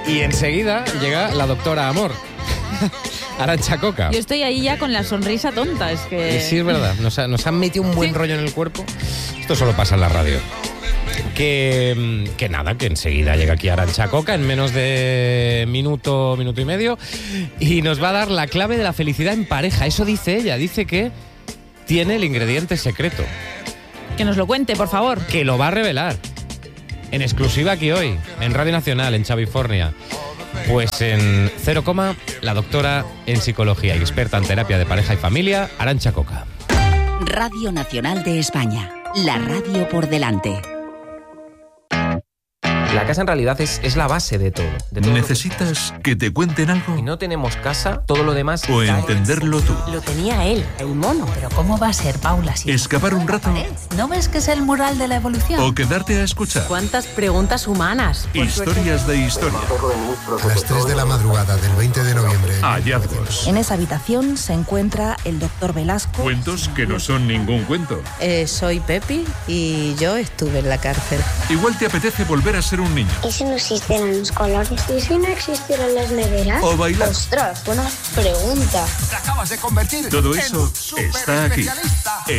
Y enseguida llega la doctora Amor, Arantxa Coca. Yo estoy ahí ya con la sonrisa tonta, es que... Sí, es verdad, nos han metido un buen rollo en el cuerpo. Esto solo pasa en la radio. Que nada, que enseguida llega aquí Arantxa Coca en menos de minuto y medio y nos va a dar la clave de la felicidad en pareja. Eso dice ella, dice que tiene el ingrediente secreto. Que nos lo cuente, por favor. Que lo va a revelar. En exclusiva aquí hoy, en Radio Nacional, en Chavifornia. Pues en 0, la doctora en psicología y experta en terapia de pareja y familia, Arantxa Coca. Radio Nacional de España. La radio por delante. La casa en realidad es la base de todo. ¿Necesitas que te cuenten algo? Si no tenemos casa, todo lo demás... ¿O entenderlo tú? Lo tenía él, el mono. Pero ¿cómo va a ser, Paula? Si ¿Escapar un rato? ¿No ves que es el mural de la evolución? ¿O quedarte a escuchar? ¿Cuántas preguntas humanas? Historias de historia. A las 3 de la madrugada del 20 de noviembre. Hallazgos. En esa habitación se encuentra el doctor Velasco. Cuentos que no son ningún cuento. Soy Pepi y yo estuve en la cárcel. Igual te apetece volver a ser un niño. ¿Y si no existieran los colores? ¿Y si no existieran las neveras? O bailar. ¡Ostras, buena pregunta! Te acabas de convertir Todo eso está aquí.